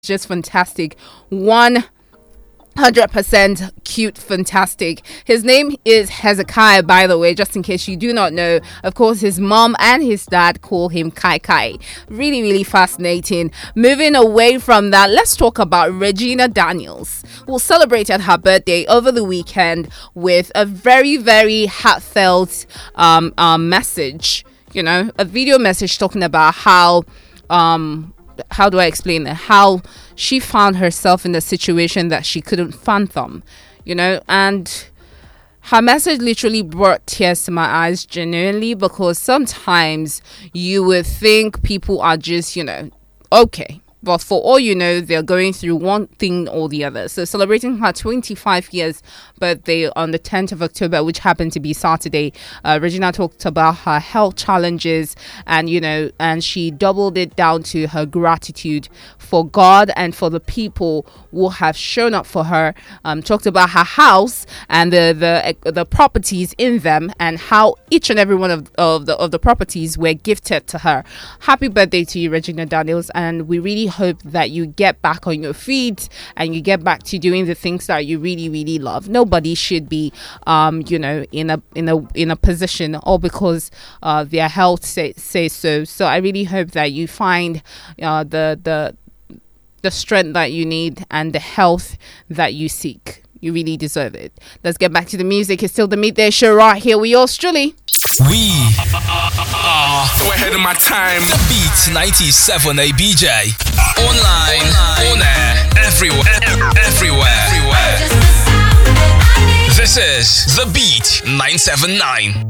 just fantastic. 100% cute, fantastic. His name is Hezekiah, by the way, just in case you do not know. Of course, his mom and his dad call him Kai Kai. Really, really fascinating. Moving away from that, let's talk about Regina Daniels, who celebrated her birthday over the weekend with a very, very heartfelt message. You know, a video message talking about how do I explain it? How she found herself in a situation that she couldn't fathom, you know, and her message literally brought tears to my eyes genuinely, because sometimes you would think people are just, you know, okay. But for all you know, they're going through one thing or the other. So celebrating her 25 years birthday on the 10th of October, which happened to be Saturday, Regina talked about her health challenges, and, you know, and she doubled it down to her gratitude for God and for the people who have shown up for her. Talked about her house and the properties in them, and how each and every one of the properties were gifted to her. Happy birthday to you, Regina Daniels, and we really hope that you get back on your feet and you get back to doing the things that you really, really love. Nobody should be you know, in a position all because their health say so. So I really hope that you find the strength that you need and the health that you seek. You really deserve it. Let's get back to the music. It's still the Midday Show right here with yours truly. We are so ahead of my time. The Beat 97 ABJ. Online, on air, everywhere. This is The Beat 979.